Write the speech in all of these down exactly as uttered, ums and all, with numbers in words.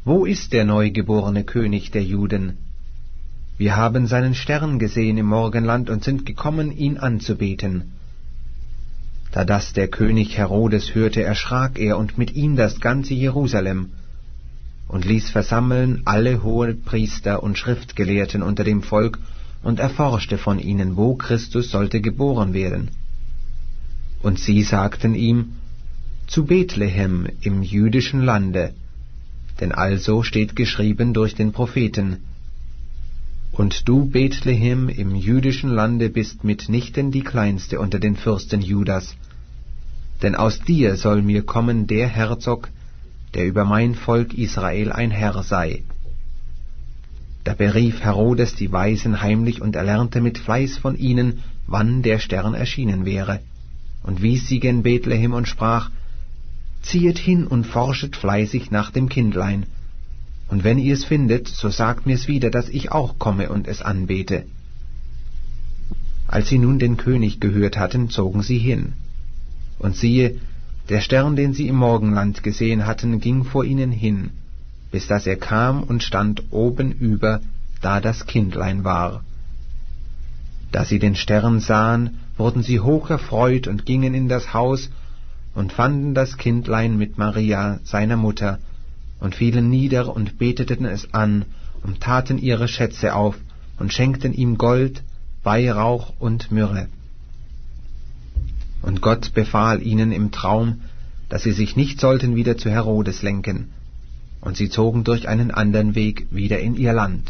»Wo ist der neugeborene König der Juden? Wir haben seinen Stern gesehen im Morgenland und sind gekommen, ihn anzubeten.« Da das der König Herodes hörte, erschrak er und mit ihm das ganze Jerusalem und ließ versammeln alle Hohepriester und Schriftgelehrten unter dem Volk und erforschte von ihnen, wo Christus sollte geboren werden. Und sie sagten ihm, »Zu Bethlehem im jüdischen Lande, denn also steht geschrieben durch den Propheten: Und du, Bethlehem im jüdischen Lande, bist mitnichten die kleinste unter den Fürsten Judas, denn aus dir soll mir kommen der Herzog, der über mein Volk Israel ein Herr sei.« Da berief Herodes die Weisen heimlich und erlernte mit Fleiß von ihnen, wann der Stern erschienen wäre, und wies sie gen Bethlehem und sprach: »Ziehet hin und forschet fleißig nach dem Kindlein, und wenn ihr es findet, so sagt mir's wieder, dass ich auch komme und es anbete.« Als sie nun den König gehört hatten, zogen sie hin. Und siehe, der Stern, den sie im Morgenland gesehen hatten, ging vor ihnen hin, bis dass er kam und stand oben über, da das Kindlein war. Da sie den Stern sahen, wurden sie hoch erfreut und gingen in das Haus und fanden das Kindlein mit Maria, seiner Mutter, und fielen nieder und beteten es an und taten ihre Schätze auf und schenkten ihm Gold, Weihrauch und Myrrhe. Und Gott befahl ihnen im Traum, dass sie sich nicht sollten wieder zu Herodes lenken, und sie zogen durch einen andern Weg wieder in ihr Land.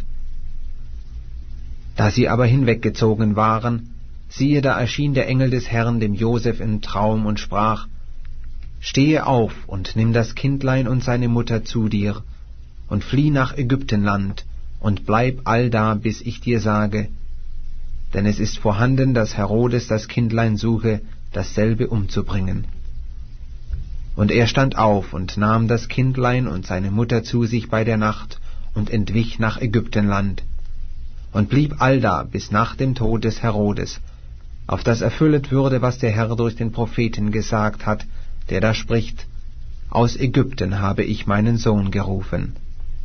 Da sie aber hinweggezogen waren, siehe, da erschien der Engel des Herrn dem Joseph im Traum und sprach: »Stehe auf und nimm das Kindlein und seine Mutter zu dir, und flieh nach Ägyptenland, und bleib allda, bis ich dir sage, denn es ist vorhanden, dass Herodes das Kindlein suche, dasselbe umzubringen.« Und er stand auf und nahm das Kindlein und seine Mutter zu sich bei der Nacht und entwich nach Ägyptenland und blieb allda bis nach dem Tod des Herodes, auf das erfüllet würde, was der Herr durch den Propheten gesagt hat, der da spricht: »Aus Ägypten habe ich meinen Sohn gerufen.«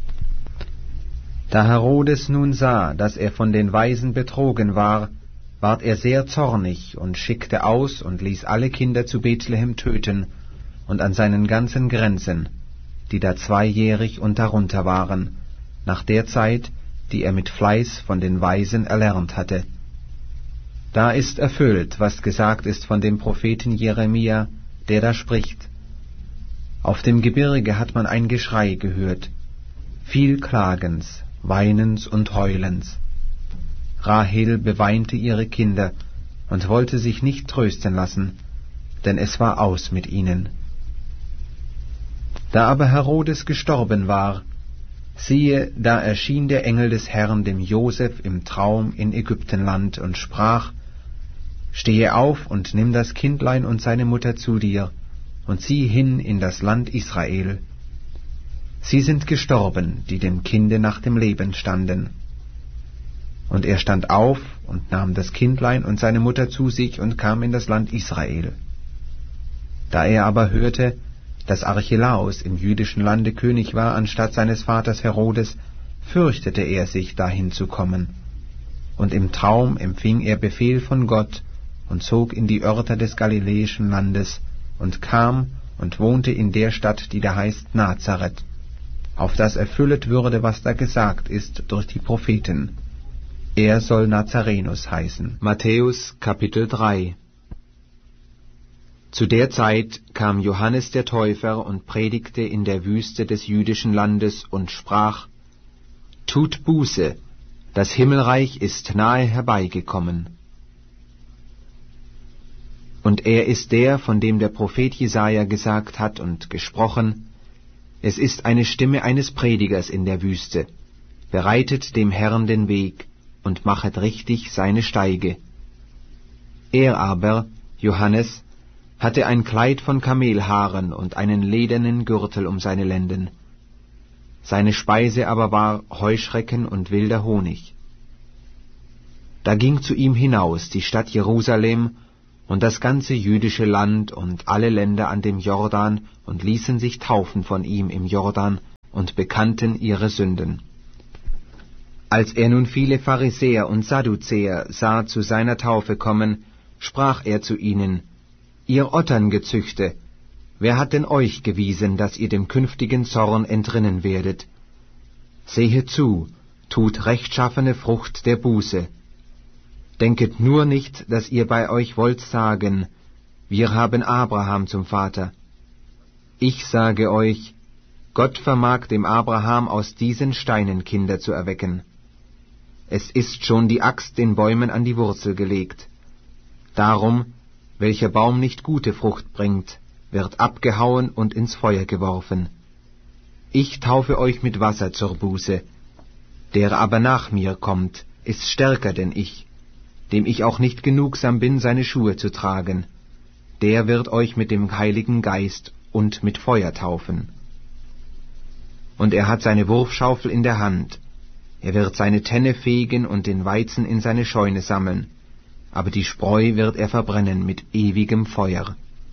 Da Herodes nun sah, dass er von den Weisen betrogen war, ward er sehr zornig und schickte aus und ließ alle Kinder zu Bethlehem töten und an seinen ganzen Grenzen, die da zweijährig und darunter waren, nach der Zeit, die er mit Fleiß von den Weisen erlernt hatte. Da ist erfüllt, was gesagt ist von dem Propheten Jeremia, der da spricht: »Auf dem Gebirge hat man ein Geschrei gehört, viel Klagens, Weinens und Heulens. Rahel beweinte ihre Kinder und wollte sich nicht trösten lassen, denn es war aus mit ihnen. Da aber Herodes gestorben war, siehe, da erschien der Engel des Herrn dem Joseph im Traum in Ägyptenland und sprach: »Stehe auf und nimm das Kindlein und seine Mutter zu dir und zieh hin in das Land Israel. Sie sind gestorben, die dem Kinde nach dem Leben standen.« Und er stand auf und nahm das Kindlein und seine Mutter zu sich und kam in das Land Israel. Da er aber hörte, dass Archelaus im jüdischen Lande König war anstatt seines Vaters Herodes, fürchtete er sich, dahin zu kommen. Und im Traum empfing er Befehl von Gott und zog in die Örter des galiläischen Landes und kam und wohnte in der Stadt, die da heißt Nazareth, auf das erfüllet würde, was da gesagt ist durch die Propheten: Er soll Nazarenus heißen. Matthäus Kapitel drei. Zu der Zeit kam Johannes der Täufer und predigte in der Wüste des jüdischen Landes und sprach: Tut Buße, das Himmelreich ist nahe herbeigekommen. Und er ist der, von dem der Prophet Jesaja gesagt hat und gesprochen: Es ist eine Stimme eines Predigers in der Wüste, bereitet dem Herrn den Weg und machet richtig seine Steige. Er aber, Johannes, hatte ein Kleid von Kamelhaaren und einen ledernen Gürtel um seine Lenden. Seine Speise aber war Heuschrecken und wilder Honig. Da ging zu ihm hinaus die Stadt Jerusalem und das ganze jüdische Land und alle Länder an dem Jordan und ließen sich taufen von ihm im Jordan und bekannten ihre Sünden. Als er nun viele Pharisäer und Sadduzäer sah zu seiner Taufe kommen, sprach er zu ihnen: Ihr Otterngezüchte, wer hat denn euch gewiesen, dass ihr dem künftigen Zorn entrinnen werdet? Sehet zu, tut rechtschaffene Frucht der Buße. Denket nur nicht, dass ihr bei euch wollt sagen: Wir haben Abraham zum Vater. Ich sage euch, Gott vermag dem Abraham aus diesen Steinen Kinder zu erwecken. Es ist schon die Axt den Bäumen an die Wurzel gelegt. Darum, welcher Baum nicht gute Frucht bringt, wird abgehauen und ins Feuer geworfen. Ich taufe euch mit Wasser zur Buße. Der aber nach mir kommt, ist stärker denn ich, dem ich auch nicht genugsam bin, seine Schuhe zu tragen. Der wird euch mit dem Heiligen Geist und mit Feuer taufen. Und er hat seine Wurfschaufel in der Hand. Er wird seine Tenne fegen und den Weizen in seine Scheune sammeln, aber die Spreu wird er verbrennen mit ewigem Feuer.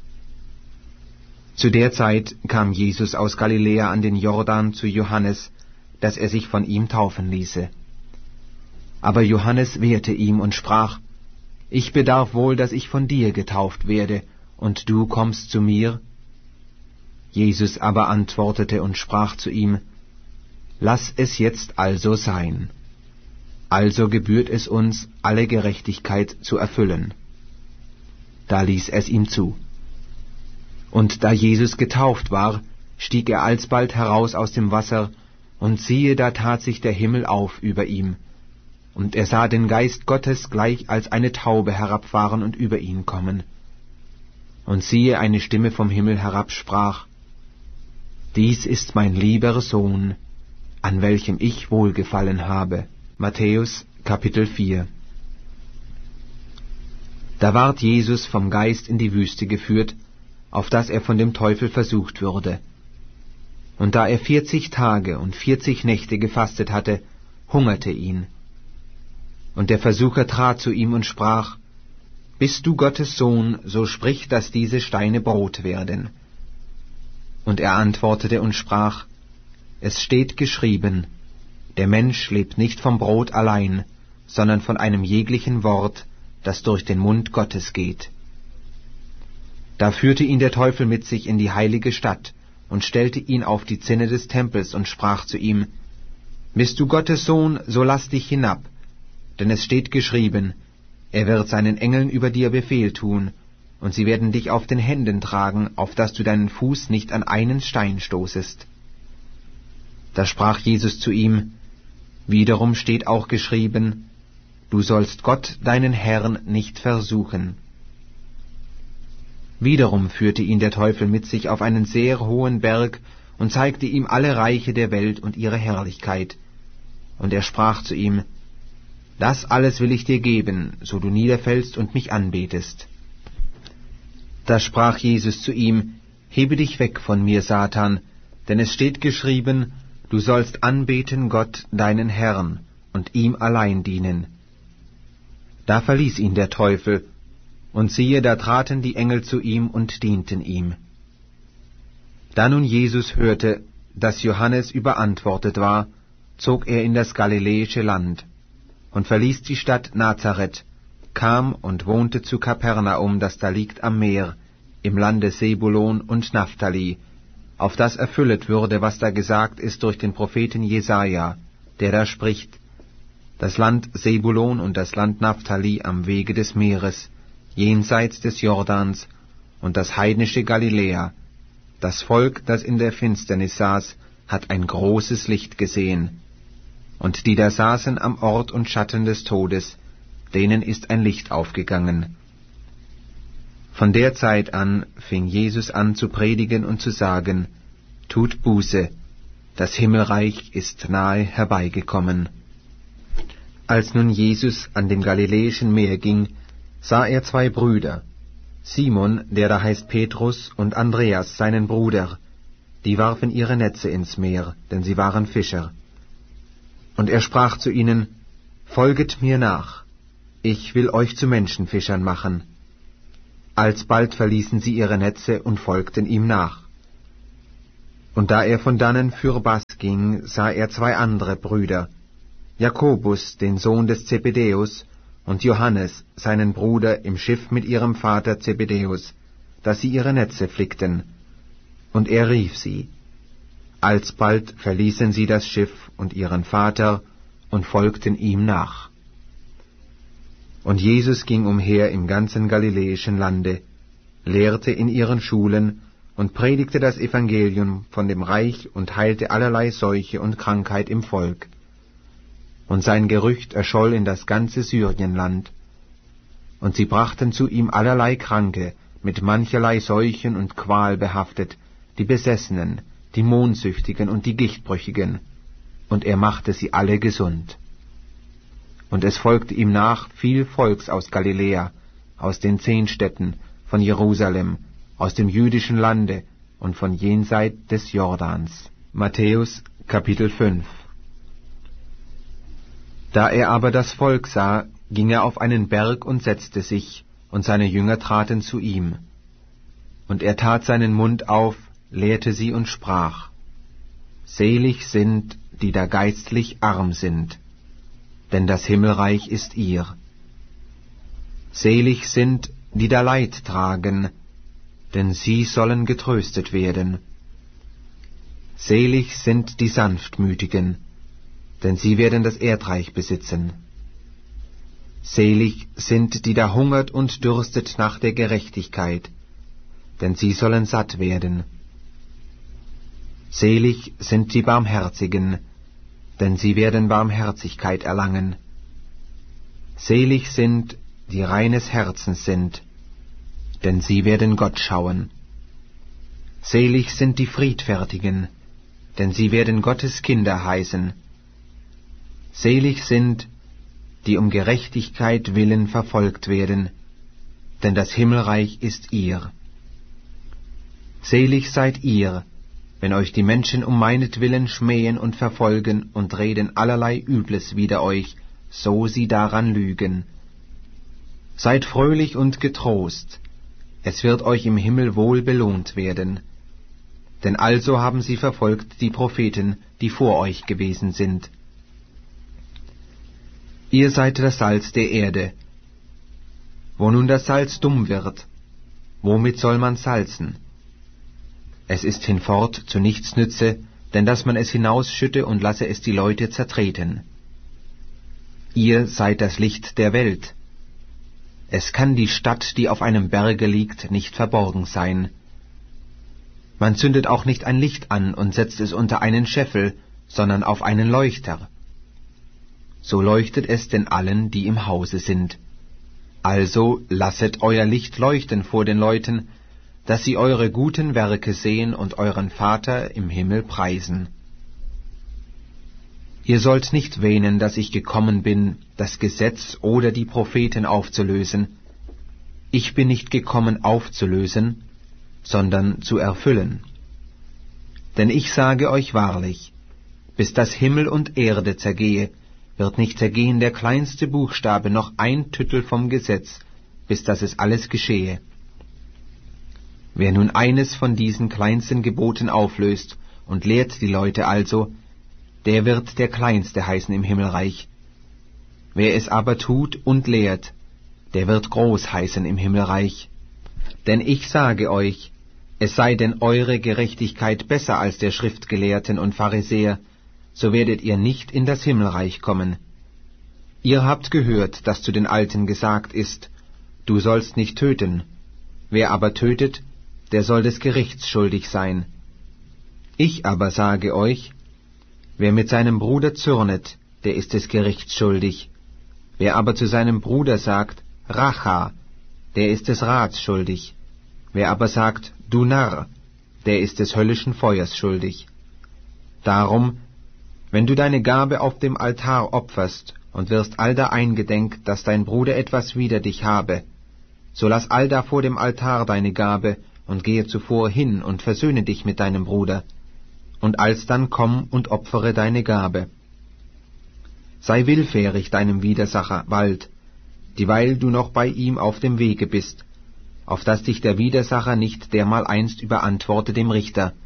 Zu der Zeit kam Jesus aus Galiläa an den Jordan zu Johannes, dass er sich von ihm taufen ließe. Aber Johannes wehrte ihm und sprach: Ich bedarf wohl, dass ich von dir getauft werde, und du kommst zu mir? Jesus aber antwortete und sprach zu ihm: Lass es jetzt also sein. Also gebührt es uns, alle Gerechtigkeit zu erfüllen. Da ließ es ihm zu. Und da Jesus getauft war, stieg er alsbald heraus aus dem Wasser, und siehe, da tat sich der Himmel auf über ihm. Und er sah den Geist Gottes gleich als eine Taube herabfahren und über ihn kommen. Und siehe, eine Stimme vom Himmel herab sprach: Dies ist mein lieber Sohn, an welchem ich wohlgefallen habe. Matthäus, Kapitel vier. Da ward Jesus vom Geist in die Wüste geführt, auf dass er von dem Teufel versucht würde. Und da er vierzig Tage und vierzig Nächte gefastet hatte, hungerte ihn. Und der Versucher trat zu ihm und sprach: Bist du Gottes Sohn, so sprich, dass diese Steine Brot werden. Und er antwortete und sprach: Es steht geschrieben, der Mensch lebt nicht vom Brot allein, sondern von einem jeglichen Wort, das durch den Mund Gottes geht. Da führte ihn der Teufel mit sich in die heilige Stadt und stellte ihn auf die Zinne des Tempels und sprach zu ihm: Bist du Gottes Sohn, so lass dich hinab, denn es steht geschrieben, er wird seinen Engeln über dir Befehl tun, und sie werden dich auf den Händen tragen, auf dass du deinen Fuß nicht an einen Stein stoßest. Da sprach Jesus zu ihm: Wiederum steht auch geschrieben, du sollst Gott, deinen Herrn, nicht versuchen. Wiederum führte ihn der Teufel mit sich auf einen sehr hohen Berg und zeigte ihm alle Reiche der Welt und ihre Herrlichkeit. Und er sprach zu ihm: Das alles will ich dir geben, so du niederfällst und mich anbetest. Da sprach Jesus zu ihm: Hebe dich weg von mir, Satan, denn es steht geschrieben, du sollst anbeten Gott, deinen Herrn, und ihm allein dienen. Da verließ ihn der Teufel, und siehe, da traten die Engel zu ihm und dienten ihm. Da nun Jesus hörte, dass Johannes überantwortet war, zog er in das galiläische Land und verließ die Stadt Nazareth, kam und wohnte zu Kapernaum, das da liegt am Meer, im Lande Sebulon und Naphtali, auf das erfüllet würde, was da gesagt ist durch den Propheten Jesaja, der da spricht: Das Land Sebulon und das Land Naphtali am Wege des Meeres, jenseits des Jordans, und das heidnische Galiläa. Das Volk, das in der Finsternis saß, hat ein großes Licht gesehen. Und die da saßen am Ort und Schatten des Todes, denen ist ein Licht aufgegangen. Von der Zeit an fing Jesus an zu predigen und zu sagen: Tut Buße, das Himmelreich ist nahe herbeigekommen. Als nun Jesus an dem Galiläischen Meer ging, sah er zwei Brüder, Simon, der da heißt Petrus, und Andreas, seinen Bruder, die warfen ihre Netze ins Meer, denn sie waren Fischer. Und er sprach zu ihnen: Folget mir nach, ich will euch zu Menschenfischern machen. Alsbald verließen sie ihre Netze und folgten ihm nach. Und da er von dannen fürbas ging, sah er zwei andere Brüder, Jakobus, den Sohn des Zebedäus, und Johannes, seinen Bruder, im Schiff mit ihrem Vater Zebedäus, dass sie ihre Netze flickten. Und er rief sie. Alsbald verließen sie das Schiff und ihren Vater und folgten ihm nach. Und Jesus ging umher im ganzen galiläischen Lande, lehrte in ihren Schulen und predigte das Evangelium von dem Reich und heilte allerlei Seuche und Krankheit im Volk. Und sein Gerücht erscholl in das ganze Syrienland. Und sie brachten zu ihm allerlei Kranke, mit mancherlei Seuchen und Qual behaftet, die Besessenen, die Mondsüchtigen und die Gichtbrüchigen, und er machte sie alle gesund. Und es folgte ihm nach viel Volks aus Galiläa, aus den zehn Städten, von Jerusalem, aus dem jüdischen Lande und von jenseit des Jordans. Matthäus Kapitel fünf. Da er aber das Volk sah, ging er auf einen Berg und setzte sich, und seine Jünger traten zu ihm. Und er tat seinen Mund auf, lehrte sie und sprach: Selig sind, die da geistlich arm sind, denn das Himmelreich ist ihr. Selig sind, die da Leid tragen, denn sie sollen getröstet werden. Selig sind die Sanftmütigen, denn sie werden das Erdreich besitzen. Selig sind, die da hungert und dürstet nach der Gerechtigkeit, denn sie sollen satt werden. Selig sind die Barmherzigen, denn sie werden Barmherzigkeit erlangen. Selig sind, die reines Herzens sind, denn sie werden Gott schauen. Selig sind die Friedfertigen, denn sie werden Gottes Kinder heißen. Selig sind, die um Gerechtigkeit willen verfolgt werden, denn das Himmelreich ist ihr. Selig seid ihr, wenn euch die Menschen um meinetwillen schmähen und verfolgen und reden allerlei Übles wider euch, so sie daran lügen. Seid fröhlich und getrost, es wird euch im Himmel wohl belohnt werden. Denn also haben sie verfolgt die Propheten, die vor euch gewesen sind. Ihr seid das Salz der Erde. Wo nun das Salz dumm wird, womit soll man salzen? Es ist hinfort zu nichts nütze, denn dass man es hinausschütte und lasse es die Leute zertreten. Ihr seid das Licht der Welt. Es kann die Stadt, die auf einem Berge liegt, nicht verborgen sein. Man zündet auch nicht ein Licht an und setzt es unter einen Scheffel, sondern auf einen Leuchter. So leuchtet es denn allen, die im Hause sind. Also lasset euer Licht leuchten vor den Leuten, dass sie eure guten Werke sehen und euren Vater im Himmel preisen. Ihr sollt nicht wähnen, dass ich gekommen bin, das Gesetz oder die Propheten aufzulösen. Ich bin nicht gekommen, aufzulösen, sondern zu erfüllen. Denn ich sage euch wahrlich, bis das Himmel und Erde zergehe, wird nicht zergehen der kleinste Buchstabe noch ein Tüttel vom Gesetz, bis dass es alles geschehe. Wer nun eines von diesen kleinsten Geboten auflöst und lehrt die Leute also, der wird der Kleinste heißen im Himmelreich. Wer es aber tut und lehrt, der wird groß heißen im Himmelreich. Denn ich sage euch, es sei denn eure Gerechtigkeit besser als der Schriftgelehrten und Pharisäer, so werdet ihr nicht in das Himmelreich kommen. Ihr habt gehört, dass zu den Alten gesagt ist, du sollst nicht töten. Wer aber tötet, der soll des Gerichts schuldig sein. Ich aber sage euch, wer mit seinem Bruder zürnet, der ist des Gerichts schuldig. Wer aber zu seinem Bruder sagt, Racha, der ist des Rats schuldig. Wer aber sagt, du Narr, der ist des höllischen Feuers schuldig. Darum, wenn du deine Gabe auf dem Altar opferst und wirst allda eingedenk, dass dein Bruder etwas wider dich habe, so lass allda vor dem Altar deine Gabe und gehe zuvor hin und versöhne dich mit deinem Bruder, und alsdann komm und opfere deine Gabe. Sei willfährig deinem Widersacher bald, dieweil du noch bei ihm auf dem Wege bist, auf dass dich der Widersacher nicht dermaleinst überantworte dem Richter,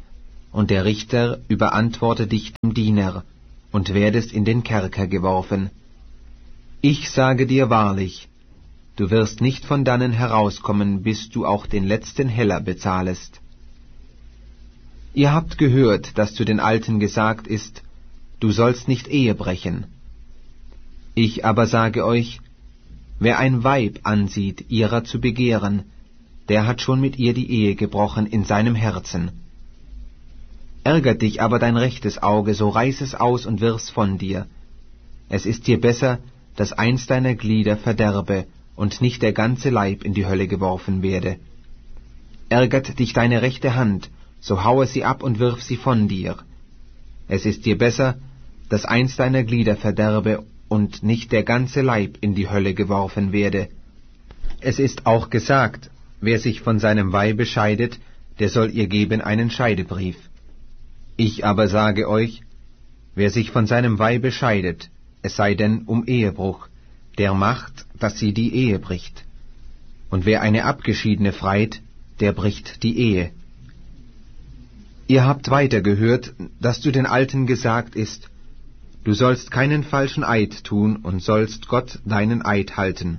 und der Richter überantworte dich dem Diener, und werdest in den Kerker geworfen. Ich sage dir wahrlich, du wirst nicht von dannen herauskommen, bis du auch den letzten Heller bezahlest. Ihr habt gehört, dass zu den Alten gesagt ist, du sollst nicht Ehe brechen. Ich aber sage euch, wer ein Weib ansieht, ihrer zu begehren, der hat schon mit ihr die Ehe gebrochen in seinem Herzen. Ärgert dich aber dein rechtes Auge, so reiß es aus und wirf's von dir. Es ist dir besser, dass eins deiner Glieder verderbe und nicht der ganze Leib in die Hölle geworfen werde. Ärgert dich deine rechte Hand, so haue sie ab und wirf sie von dir. Es ist dir besser, dass eins deiner Glieder verderbe und nicht der ganze Leib in die Hölle geworfen werde. Es ist auch gesagt, wer sich von seinem Weibe scheidet, der soll ihr geben einen Scheidebrief. Ich aber sage euch, wer sich von seinem Weibe scheidet, es sei denn um Ehebruch, der macht, dass sie die Ehe bricht. Und wer eine Abgeschiedene freit, der bricht die Ehe. Ihr habt weiter gehört, dass zu den Alten gesagt ist, du sollst keinen falschen Eid tun und sollst Gott deinen Eid halten.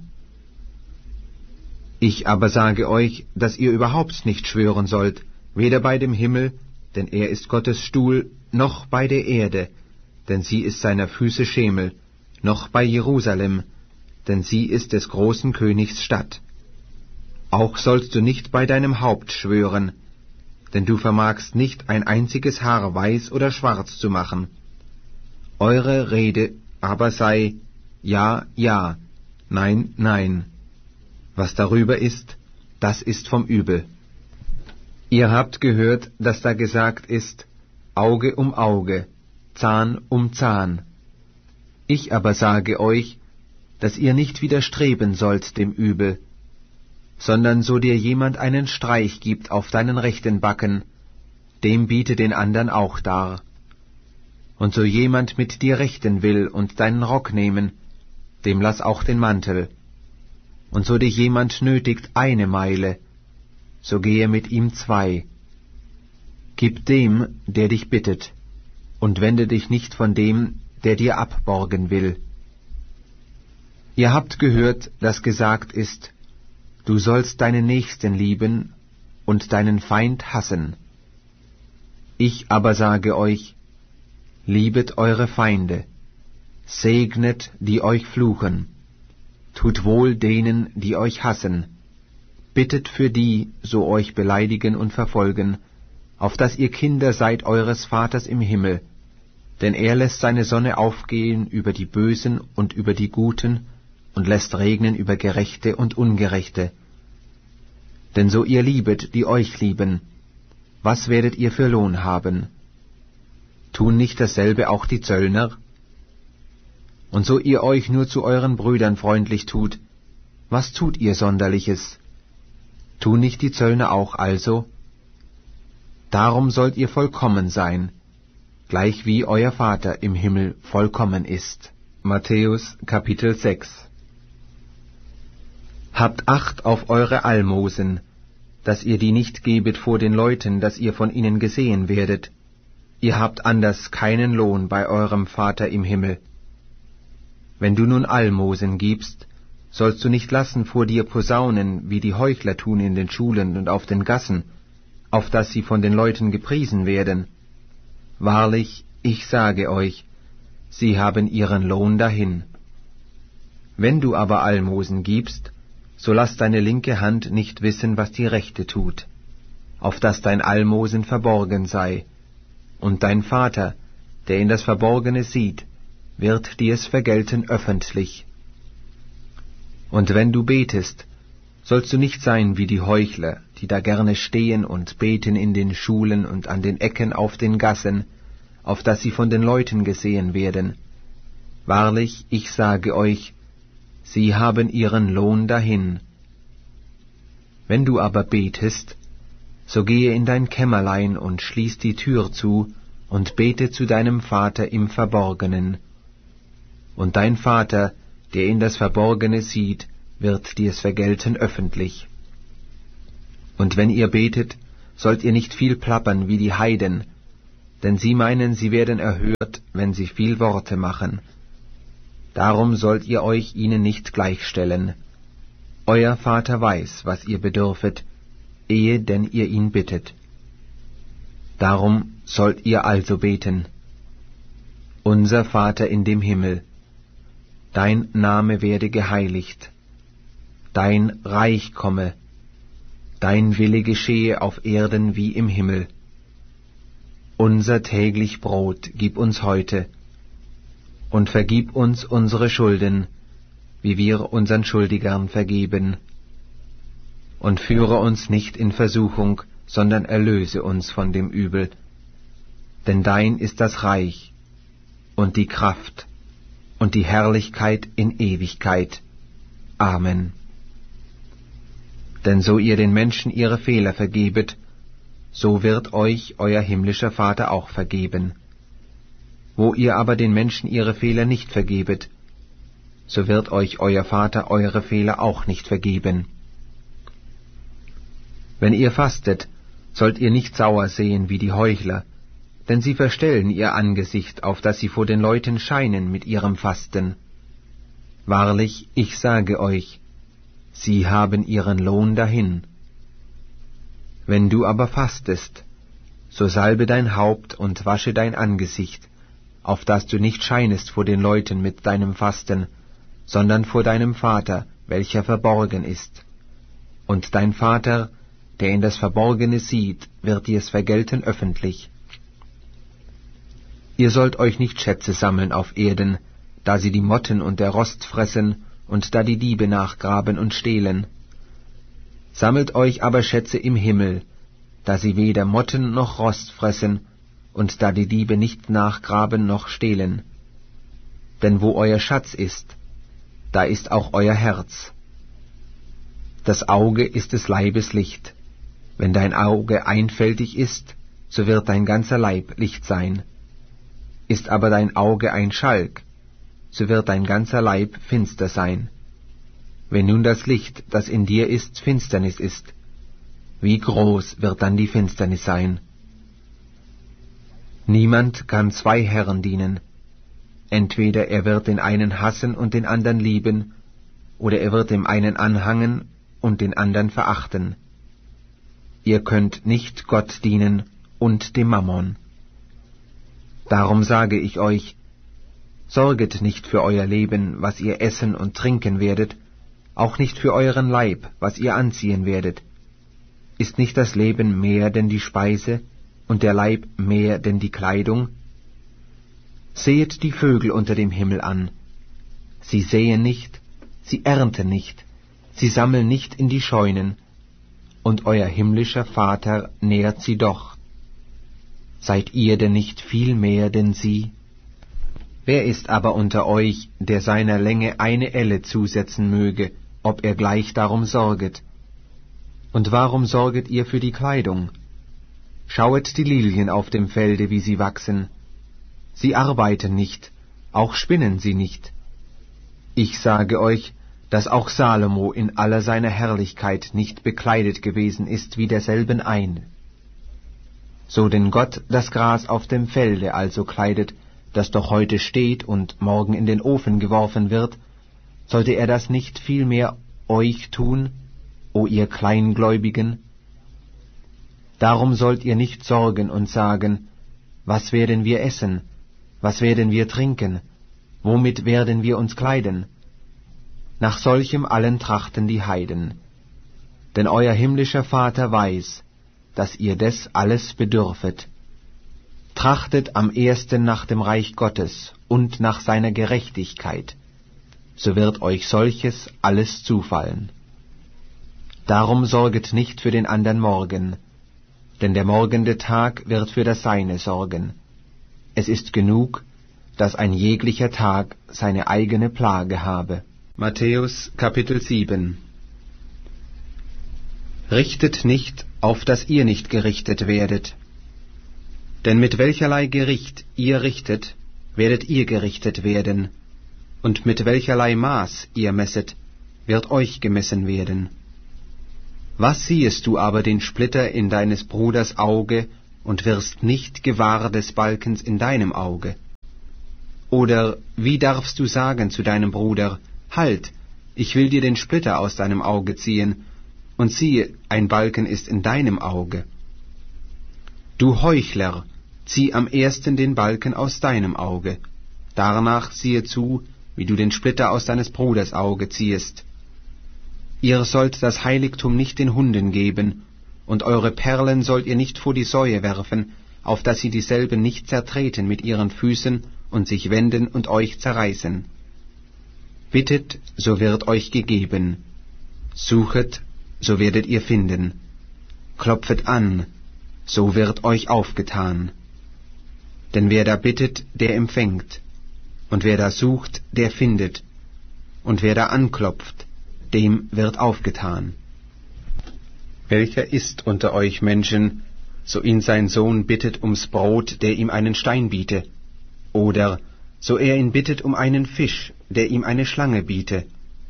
Ich aber sage euch, dass ihr überhaupt nicht schwören sollt, weder bei dem Himmel, denn er ist Gottes Stuhl, noch bei der Erde, denn sie ist seiner Füße Schemel, noch bei Jerusalem, denn sie ist des großen Königs Stadt. Auch sollst du nicht bei deinem Haupt schwören, denn du vermagst nicht ein einziges Haar weiß oder schwarz zu machen. Eure Rede aber sei ja, ja, nein, nein. Was darüber ist, das ist vom Übel. Ihr habt gehört, dass da gesagt ist, Auge um Auge, Zahn um Zahn. Ich aber sage euch, dass ihr nicht widerstreben sollt dem Übel, sondern so dir jemand einen Streich gibt auf deinen rechten Backen, dem biete den andern auch dar. Und so jemand mit dir rechten will und deinen Rock nehmen, dem lass auch den Mantel. Und so dich jemand nötigt eine Meile, so gehe mit ihm zwei. Gib dem, der dich bittet, und wende dich nicht von dem, der dir abborgen will. Ihr habt gehört, dass gesagt ist, du sollst deinen Nächsten lieben und deinen Feind hassen. Ich aber sage euch, liebet eure Feinde, segnet, die euch fluchen, tut wohl denen, die euch hassen, bittet für die, so euch beleidigen und verfolgen, auf dass ihr Kinder seid eures Vaters im Himmel, denn er lässt seine Sonne aufgehen über die Bösen und über die Guten und lässt regnen über Gerechte und Ungerechte. Denn so ihr liebet, die euch lieben, was werdet ihr für Lohn haben? Tun nicht dasselbe auch die Zöllner? Und so ihr euch nur zu euren Brüdern freundlich tut, was tut ihr Sonderliches? Tun nicht die Zöllner auch also? Darum sollt ihr vollkommen sein, gleich wie euer Vater im Himmel vollkommen ist. Matthäus Kapitel sechs. Habt Acht auf eure Almosen, dass ihr die nicht gebet vor den Leuten, dass ihr von ihnen gesehen werdet. Ihr habt anders keinen Lohn bei eurem Vater im Himmel. Wenn du nun Almosen gibst, sollst du nicht lassen vor dir posaunen, wie die Heuchler tun in den Schulen und auf den Gassen, auf dass sie von den Leuten gepriesen werden. Wahrlich, ich sage euch, sie haben ihren Lohn dahin. Wenn du aber Almosen gibst, so lass deine linke Hand nicht wissen, was die rechte tut, auf dass dein Almosen verborgen sei, und dein Vater, der in das Verborgene sieht, wird dir es vergelten öffentlich. Und wenn du betest, sollst du nicht sein wie die Heuchler, die da gerne stehen und beten in den Schulen und an den Ecken auf den Gassen, auf dass sie von den Leuten gesehen werden. Wahrlich, ich sage euch, sie haben ihren Lohn dahin. Wenn du aber betest, so gehe in dein Kämmerlein und schließ die Tür zu und bete zu deinem Vater im Verborgenen. Und dein Vater, der in das Verborgene sieht, wird dir's vergelten öffentlich. Und wenn ihr betet, sollt ihr nicht viel plappern wie die Heiden, denn sie meinen, sie werden erhört, wenn sie viel Worte machen. Darum sollt ihr euch ihnen nicht gleichstellen. Euer Vater weiß, was ihr bedürfet, ehe denn ihr ihn bittet. Darum sollt ihr also beten. Unser Vater in dem Himmel, dein Name werde geheiligt, dein Reich komme, dein Wille geschehe auf Erden wie im Himmel. Unser täglich Brot gib uns heute, und vergib uns unsere Schulden, wie wir unseren Schuldigern vergeben. Und führe uns nicht in Versuchung, sondern erlöse uns von dem Übel. Denn dein ist das Reich und die Kraft und die Herrlichkeit in Ewigkeit. Amen. Denn so ihr den Menschen ihre Fehler vergebet, so wird euch euer himmlischer Vater auch vergeben. Wo ihr aber den Menschen ihre Fehler nicht vergebet, so wird euch euer Vater eure Fehler auch nicht vergeben. Wenn ihr fastet, sollt ihr nicht sauer sehen wie die Heuchler, denn sie verstellen ihr Angesicht, auf dass sie vor den Leuten scheinen mit ihrem Fasten. Wahrlich, ich sage euch, sie haben ihren Lohn dahin. Wenn du aber fastest, so salbe dein Haupt und wasche dein Angesicht, auf dass du nicht scheinest vor den Leuten mit deinem Fasten, sondern vor deinem Vater, welcher verborgen ist. Und dein Vater, der in das Verborgene sieht, wird dir's vergelten öffentlich. Ihr sollt euch nicht Schätze sammeln auf Erden, da sie die Motten und der Rost fressen und da die Diebe nachgraben und stehlen. Sammelt euch aber Schätze im Himmel, da sie weder Motten noch Rost fressen und da die Diebe nicht nachgraben noch stehlen. Denn wo euer Schatz ist, da ist auch euer Herz. Das Auge ist des Leibes Licht. Wenn dein Auge einfältig ist, so wird dein ganzer Leib Licht sein. Ist aber dein Auge ein Schalk, so wird dein ganzer Leib finster sein. Wenn nun das Licht, das in dir ist, Finsternis ist, wie groß wird dann die Finsternis sein? Niemand kann zwei Herren dienen. Entweder er wird den einen hassen und den anderen lieben, oder er wird dem einen anhangen und den anderen verachten. Ihr könnt nicht Gott dienen und dem Mammon. Darum sage ich euch, sorget nicht für euer Leben, was ihr essen und trinken werdet, auch nicht für euren Leib, was ihr anziehen werdet. Ist nicht das Leben mehr denn die Speise und der Leib mehr denn die Kleidung? Sehet die Vögel unter dem Himmel an. Sie säen nicht, sie ernten nicht, sie sammeln nicht in die Scheunen, und euer himmlischer Vater nährt sie doch. Seid ihr denn nicht viel mehr denn sie? Wer ist aber unter euch, der seiner Länge eine Elle zusetzen möge, ob er gleich darum sorget? Und warum sorget ihr für die Kleidung? Schauet die Lilien auf dem Felde, wie sie wachsen. Sie arbeiten nicht, auch spinnen sie nicht. Ich sage euch, dass auch Salomo in aller seiner Herrlichkeit nicht bekleidet gewesen ist wie derselben ein. So denn Gott das Gras auf dem Felde also kleidet, das doch heute steht und morgen in den Ofen geworfen wird, sollte er das nicht vielmehr euch tun, o ihr Kleingläubigen? Darum sollt ihr nicht sorgen und sagen, was werden wir essen, was werden wir trinken, womit werden wir uns kleiden? Nach solchem allen trachten die Heiden. Denn euer himmlischer Vater weiß, dass ihr des alles bedürfet. Trachtet am ersten nach dem Reich Gottes und nach seiner Gerechtigkeit, so wird euch solches alles zufallen. Darum sorget nicht für den andern Morgen, denn der morgende Tag wird für das Seine sorgen. Es ist genug, dass ein jeglicher Tag seine eigene Plage habe. Matthäus Kapitel sieben. Richtet nicht, auf dass ihr nicht gerichtet werdet. Denn mit welcherlei Gericht ihr richtet, werdet ihr gerichtet werden, und mit welcherlei Maß ihr messet, wird euch gemessen werden. Was siehest du aber den Splitter in deines Bruders Auge, und wirst nicht gewahr des Balkens in deinem Auge? Oder wie darfst du sagen zu deinem Bruder, halt, ich will dir den Splitter aus deinem Auge ziehen, und siehe, ein Balken ist in deinem Auge? Du Heuchler, zieh am ersten den Balken aus deinem Auge, danach siehe zu, wie du den Splitter aus deines Bruders Auge ziehest. Ihr sollt das Heiligtum nicht den Hunden geben, und eure Perlen sollt ihr nicht vor die Säue werfen, auf dass sie dieselben nicht zertreten mit ihren Füßen und sich wenden und euch zerreißen. Bittet, so wird euch gegeben. Suchet, so werdet ihr finden. Klopfet an, so wird euch aufgetan. Denn wer da bittet, der empfängt, und wer da sucht, der findet, und wer da anklopft, dem wird aufgetan. Welcher ist unter euch Menschen, so ihn sein Sohn bittet ums Brot, der ihm einen Stein biete? Oder so er ihn bittet um einen Fisch, der ihm eine Schlange biete?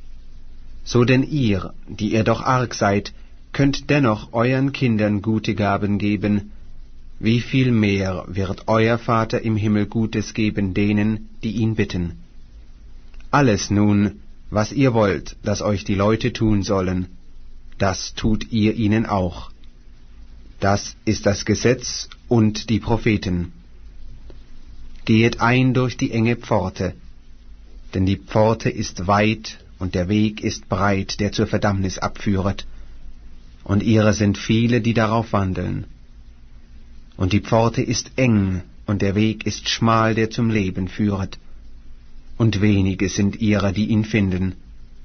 So denn ihr, die ihr doch arg seid, könnt dennoch euren Kindern gute Gaben geben, wie viel mehr wird euer Vater im Himmel Gutes geben denen, die ihn bitten. Alles nun, was ihr wollt, dass euch die Leute tun sollen, das tut ihr ihnen auch. Das ist das Gesetz und die Propheten. Gehet ein durch die enge Pforte, denn die Pforte ist weit und der Weg ist breit, der zur Verdammnis abführet, und ihrer sind viele, die darauf wandeln. Und die Pforte ist eng und der Weg ist schmal, der zum Leben führet, und wenige sind ihrer, die ihn finden.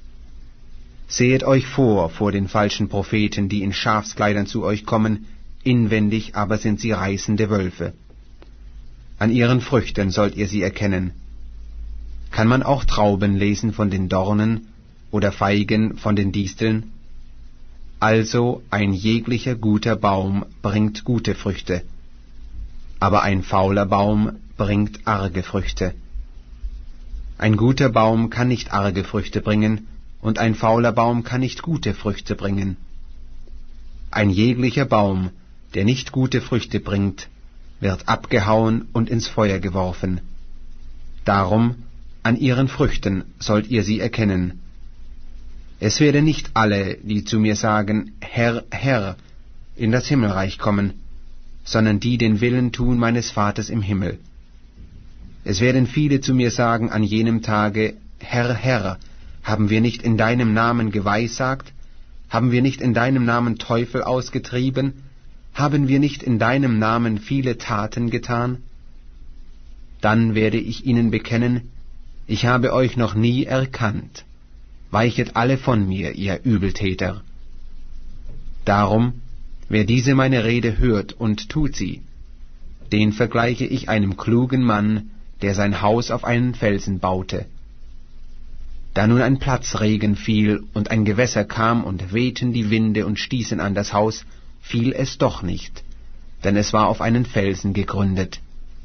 Sehet euch vor vor den falschen Propheten, die in Schafskleidern zu euch kommen, inwendig aber sind sie reißende Wölfe. An ihren Früchten sollt ihr sie erkennen. Kann man auch Trauben lesen von den Dornen oder Feigen von den Disteln? Also ein jeglicher guter Baum bringt gute Früchte, aber ein fauler Baum bringt arge Früchte. Ein guter Baum kann nicht arge Früchte bringen, und ein fauler Baum kann nicht gute Früchte bringen. Ein jeglicher Baum, der nicht gute Früchte bringt, wird abgehauen und ins Feuer geworfen. Darum, an ihren Früchten sollt ihr sie erkennen. Es werden nicht alle, die zu mir sagen, Herr, Herr, in das Himmelreich kommen, sondern die den Willen tun meines Vaters im Himmel. Es werden viele zu mir sagen an jenem Tage, Herr, Herr, haben wir nicht in deinem Namen geweissagt? Haben wir nicht in deinem Namen Teufel ausgetrieben? Haben wir nicht in deinem Namen viele Taten getan? Dann werde ich ihnen bekennen, ich habe euch noch nie erkannt. Weichet alle von mir, ihr Übeltäter. Darum, wer diese meine Rede hört und tut sie, den vergleiche ich einem klugen Mann, der sein Haus auf einen Felsen baute. Da nun ein Platzregen fiel und ein Gewässer kam und wehten die Winde und stießen an das Haus, fiel es doch nicht, denn es war auf einen Felsen gegründet.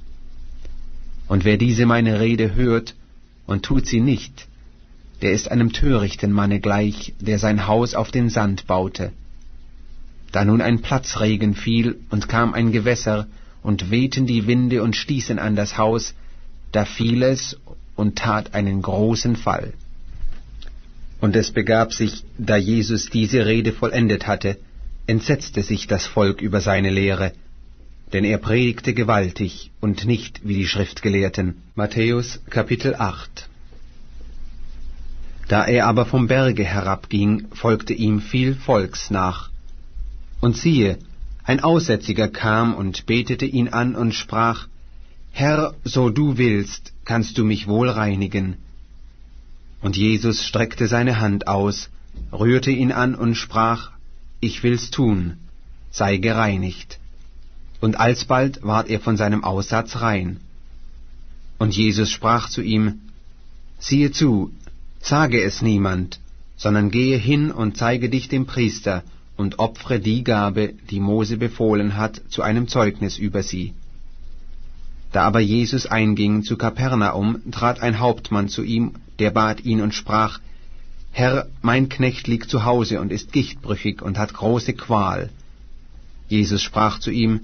Und wer diese meine Rede hört und tut sie nicht, der ist einem törichten Manne gleich, der sein Haus auf den Sand baute. Da nun ein Platzregen fiel und kam ein Gewässer und wehten die Winde und stießen an das Haus, da fiel es und tat einen großen Fall. Und es begab sich, da Jesus diese Rede vollendet hatte, entsetzte sich das Volk über seine Lehre, denn er predigte gewaltig und nicht wie die Schriftgelehrten. Matthäus Kapitel acht. Da er aber vom Berge herabging, folgte ihm viel Volks nach. Und siehe, ein Aussätziger kam und betete ihn an und sprach, Herr, so du willst, kannst du mich wohl reinigen. Und Jesus streckte seine Hand aus, rührte ihn an und sprach, ich will's tun, sei gereinigt. Und alsbald ward er von seinem Aussatz rein. Und Jesus sprach zu ihm, siehe zu, sage es niemand, sondern gehe hin und zeige dich dem Priester und opfere die Gabe, die Mose befohlen hat, zu einem Zeugnis über sie. Da aber Jesus einging zu Kapernaum, trat ein Hauptmann zu ihm, der bat ihn und sprach, Herr, mein Knecht liegt zu Hause und ist gichtbrüchig und hat große Qual. Jesus sprach zu ihm,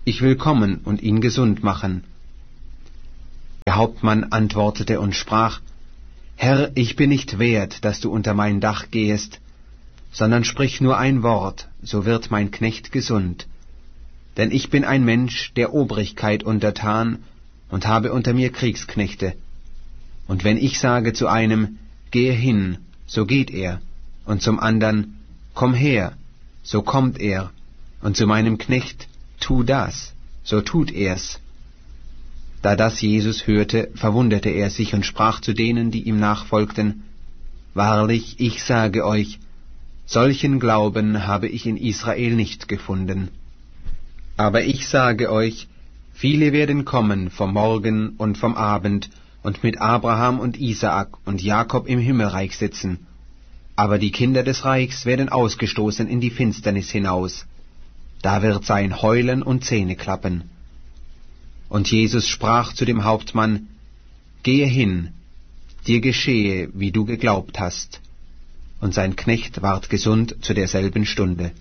ich will kommen und ihn gesund machen. Der Hauptmann antwortete und sprach, Herr, ich bin nicht wert, dass du unter mein Dach gehest, sondern sprich nur ein Wort, so wird mein Knecht gesund. Denn ich bin ein Mensch der Obrigkeit untertan und habe unter mir Kriegsknechte. Und wenn ich sage zu einem, gehe hin, so geht er, und zum andern, komm her, so kommt er, und zu meinem Knecht, tu das, so tut er's. Da das Jesus hörte, verwunderte er sich und sprach zu denen, die ihm nachfolgten, Wahrlich, ich sage euch, solchen Glauben habe ich in Israel nicht gefunden. Aber ich sage euch, viele werden kommen vom Morgen und vom Abend und mit Abraham und Isaak und Jakob im Himmelreich sitzen. Aber die Kinder des Reichs werden ausgestoßen in die Finsternis hinaus. Da wird sein Heulen und Zähneklappen. Und Jesus sprach zu dem Hauptmann, Gehe hin, dir geschehe, wie du geglaubt hast. Und sein Knecht ward gesund zu derselben Stunde.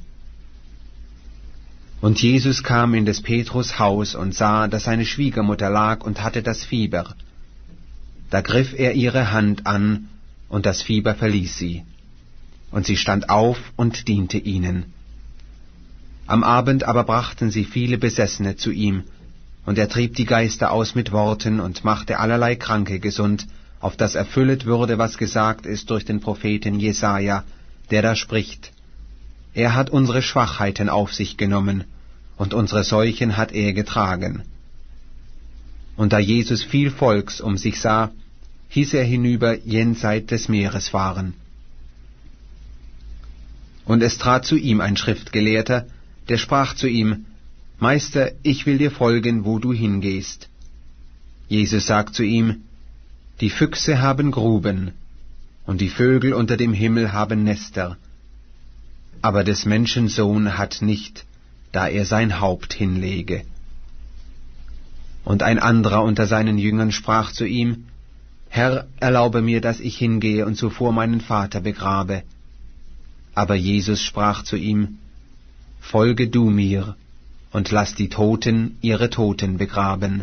Und Jesus kam in des Petrus Haus und sah, dass seine Schwiegermutter lag und hatte das Fieber. Da griff er ihre Hand an, und das Fieber verließ sie. Und sie stand auf und diente ihnen. Am Abend aber brachten sie viele Besessene zu ihm, und er trieb die Geister aus mit Worten und machte allerlei Kranke gesund, auf das erfüllet würde, was gesagt ist durch den Propheten Jesaja, der da spricht, Er hat unsere Schwachheiten auf sich genommen, und unsere Seuchen hat er getragen. Und da Jesus viel Volks um sich sah, hieß er hinüber jenseit des Meeres fahren. Und es trat zu ihm ein Schriftgelehrter, der sprach zu ihm, Meister, ich will dir folgen, wo du hingehst. Jesus sagt zu ihm, Die Füchse haben Gruben, und die Vögel unter dem Himmel haben Nester, aber des Menschen Sohn hat nicht, da er sein Haupt hinlege. Und ein anderer unter seinen Jüngern sprach zu ihm, Herr, erlaube mir, dass ich hingehe und zuvor meinen Vater begrabe. Aber Jesus sprach zu ihm, Folge du mir, und lass die Toten ihre Toten begraben.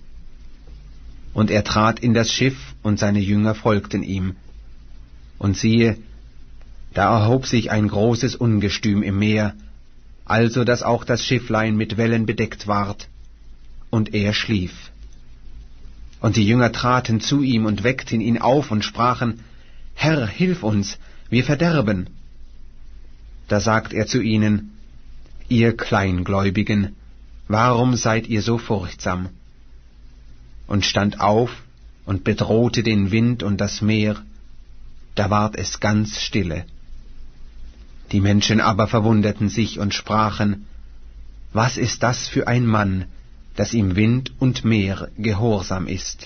Und er trat in das Schiff, und seine Jünger folgten ihm. Und siehe, da erhob sich ein großes Ungestüm im Meer, also dass auch das Schifflein mit Wellen bedeckt ward, und er schlief. Und die Jünger traten zu ihm und weckten ihn auf und sprachen, Herr, hilf uns, wir verderben. Da sagt er zu ihnen, Ihr Kleingläubigen, warum seid ihr so furchtsam? Und stand auf und bedrohte den Wind und das Meer, da ward es ganz stille. Die Menschen aber verwunderten sich und sprachen, Was ist das für ein Mann, dass ihm Wind und Meer gehorsam ist?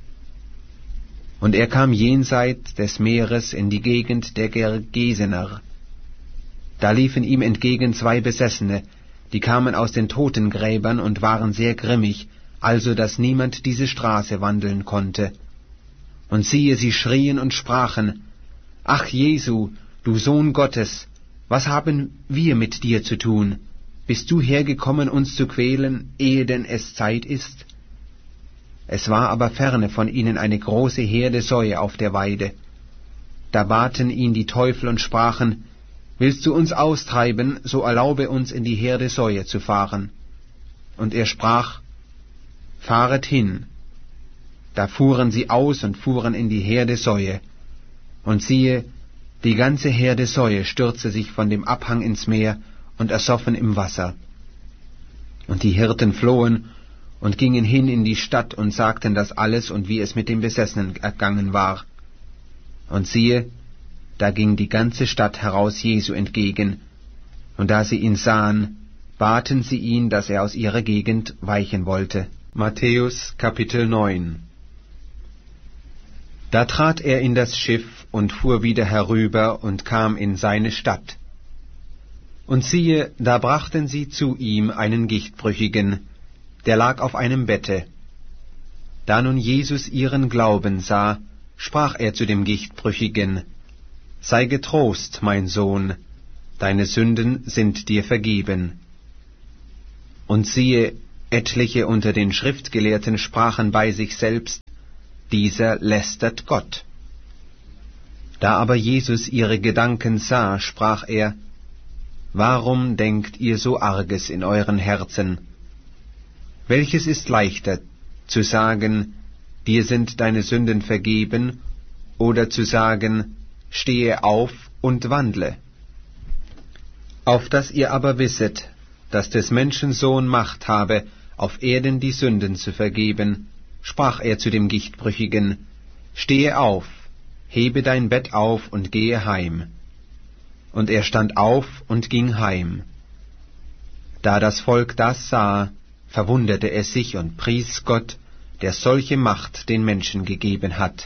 Und er kam jenseit des Meeres in die Gegend der Gergesener. Da liefen ihm entgegen zwei Besessene, die kamen aus den Totengräbern und waren sehr grimmig, also dass niemand diese Straße wandeln konnte. Und siehe, sie schrien und sprachen, Ach Jesu, du Sohn Gottes, was haben wir mit dir zu tun? Bist du hergekommen, uns zu quälen, ehe denn es Zeit ist? Es war aber ferne von ihnen eine große Herde Säue auf der Weide. Da baten ihn die Teufel und sprachen, Willst du uns austreiben, so erlaube uns in die Herde Säue zu fahren. Und er sprach, Fahret hin. Da fuhren sie aus und fuhren in die Herde Säue. Und siehe, die ganze Herde Säue stürzte sich von dem Abhang ins Meer und ersoffen im Wasser. Und die Hirten flohen und gingen hin in die Stadt und sagten das alles und wie es mit dem Besessenen ergangen war. Und siehe, da ging die ganze Stadt heraus Jesu entgegen, und da sie ihn sahen, baten sie ihn, dass er aus ihrer Gegend weichen wollte. Matthäus Kapitel neun. Da trat er in das Schiff und fuhr wieder herüber und kam in seine Stadt. Und siehe, da brachten sie zu ihm einen Gichtbrüchigen, der lag auf einem Bette. Da nun Jesus ihren Glauben sah, sprach er zu dem Gichtbrüchigen, Sei getrost, mein Sohn, deine Sünden sind dir vergeben. Und siehe, etliche unter den Schriftgelehrten sprachen bei sich selbst, dieser lästert Gott. Da aber Jesus ihre Gedanken sah, sprach er, warum denkt ihr so Arges in euren Herzen? Welches ist leichter, zu sagen, dir sind deine Sünden vergeben, oder zu sagen, stehe auf und wandle? Auf dass ihr aber wisset, dass des Menschen Sohn Macht habe, auf Erden die Sünden zu vergeben, sprach er zu dem Gichtbrüchigen, stehe auf, hebe dein Bett auf und gehe heim. Und er stand auf und ging heim. Da das Volk das sah, verwunderte es sich und pries Gott, der solche Macht den Menschen gegeben hat.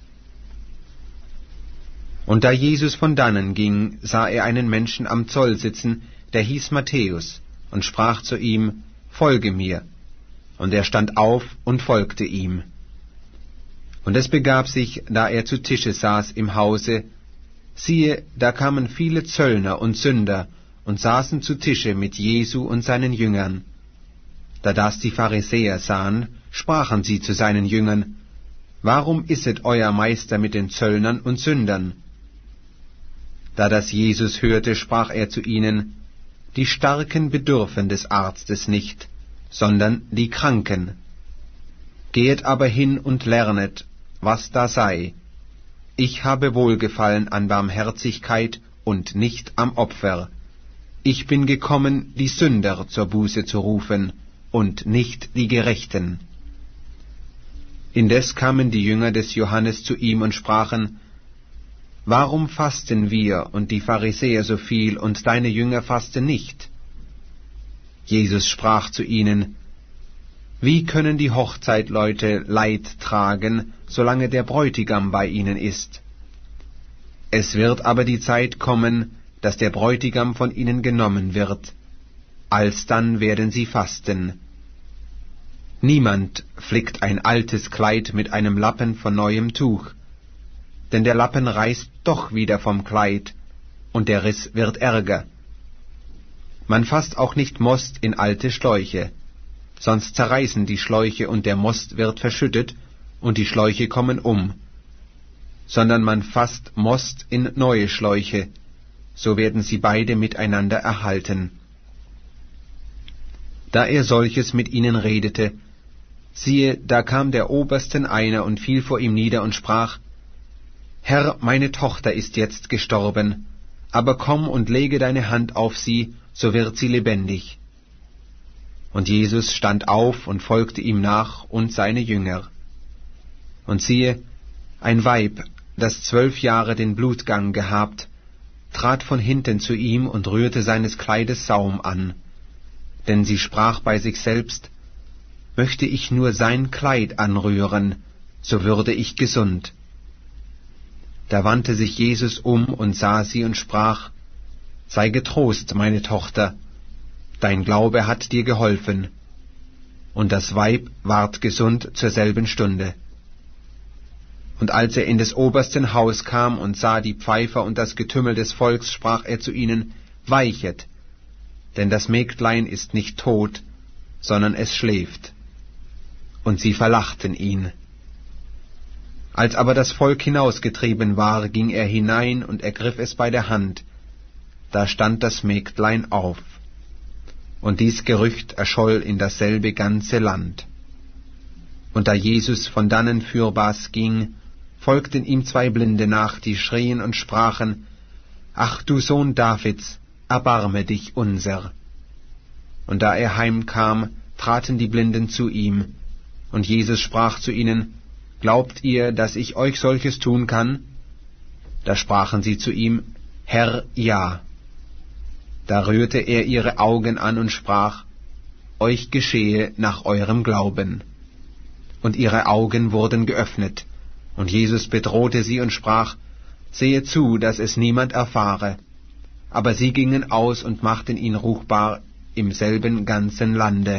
Und da Jesus von dannen ging, sah er einen Menschen am Zoll sitzen, der hieß Matthäus, und sprach zu ihm, folge mir. Und er stand auf und folgte ihm. Und es begab sich, da er zu Tische saß im Hause, siehe, da kamen viele Zöllner und Sünder und saßen zu Tische mit Jesu und seinen Jüngern. Da das die Pharisäer sahen, sprachen sie zu seinen Jüngern, warum isset euer Meister mit den Zöllnern und Sündern? Da das Jesus hörte, sprach er zu ihnen, die Starken bedürfen des Arztes nicht, sondern die Kranken. Gehet aber hin und lernet, was da sei. Ich habe Wohlgefallen an Barmherzigkeit und nicht am Opfer. Ich bin gekommen, die Sünder zur Buße zu rufen, und nicht die Gerechten. Indes kamen die Jünger des Johannes zu ihm und sprachen, warum fasten wir und die Pharisäer so viel, und deine Jünger fasten nicht? Jesus sprach zu ihnen, wie können die Hochzeitleute Leid tragen, solange der Bräutigam bei ihnen ist? Es wird aber die Zeit kommen, dass der Bräutigam von ihnen genommen wird, alsdann werden sie fasten. Niemand flickt ein altes Kleid mit einem Lappen von neuem Tuch, denn der Lappen reißt doch wieder vom Kleid, und der Riss wird ärger. Man fasst auch nicht Most in alte Schläuche, sonst zerreißen die Schläuche und der Most wird verschüttet, und die Schläuche kommen um, sondern man fasst Most in neue Schläuche, so werden sie beide miteinander erhalten. Da er solches mit ihnen redete, siehe, da kam der Obersten einer und fiel vor ihm nieder und sprach, Herr, meine Tochter ist jetzt gestorben, aber komm und lege deine Hand auf sie, so wird sie lebendig. Und Jesus stand auf und folgte ihm nach und seine Jünger. Und siehe, ein Weib, das zwölf Jahre den Blutgang gehabt, trat von hinten zu ihm und rührte seines Kleides Saum an. Denn sie sprach bei sich selbst, möchte ich nur sein Kleid anrühren, so würde ich gesund. Da wandte sich Jesus um und sah sie und sprach, sei getrost, meine Tochter, dein Glaube hat dir geholfen. Und das Weib ward gesund zur selben Stunde. Und als er in des Obersten Haus kam und sah die Pfeifer und das Getümmel des Volks, sprach er zu ihnen, weichet, denn das Mägdlein ist nicht tot, sondern es schläft. Und sie verlachten ihn. Als aber das Volk hinausgetrieben war, ging er hinein und ergriff es bei der Hand. Da stand das Mägdlein auf. Und dies Gerücht erscholl in dasselbe ganze Land. Und da Jesus von dannen fürbars ging, folgten ihm zwei Blinde nach, die schrien und sprachen, »Ach du Sohn Davids, erbarme dich unser!« Und da er heimkam, traten die Blinden zu ihm, und Jesus sprach zu ihnen, »Glaubt ihr, dass ich euch solches tun kann?« Da sprachen sie zu ihm, »Herr, ja.« Da rührte er ihre Augen an und sprach, »Euch geschehe nach eurem Glauben.« Und ihre Augen wurden geöffnet, und Jesus bedrohte sie und sprach, »Sehe zu, dass es niemand erfahre.« Aber sie gingen aus und machten ihn ruchbar im selben ganzen Lande.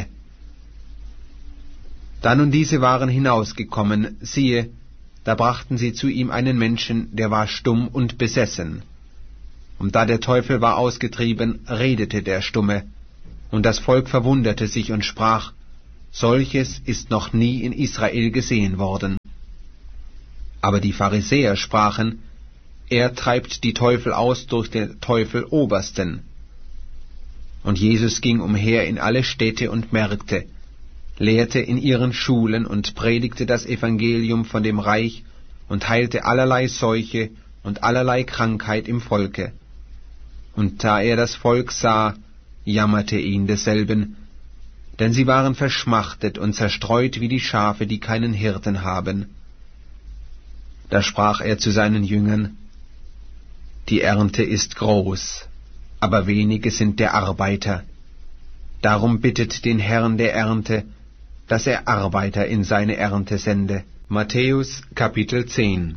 Da nun diese waren hinausgekommen, siehe, da brachten sie zu ihm einen Menschen, der war stumm und besessen. Und da der Teufel war ausgetrieben, redete der Stumme, und das Volk verwunderte sich und sprach, solches ist noch nie in Israel gesehen worden. Aber die Pharisäer sprachen, er treibt die Teufel aus durch den Teufelobersten. Und Jesus ging umher in alle Städte und Märkte, lehrte in ihren Schulen und predigte das Evangelium von dem Reich und heilte allerlei Seuche und allerlei Krankheit im Volke. Und da er das Volk sah, jammerte ihn desselben, denn sie waren verschmachtet und zerstreut wie die Schafe, die keinen Hirten haben. Da sprach er zu seinen Jüngern, die Ernte ist groß, aber wenige sind der Arbeiter. Darum bittet den Herrn der Ernte, dass er Arbeiter in seine Ernte sende. Matthäus Kapitel zehn.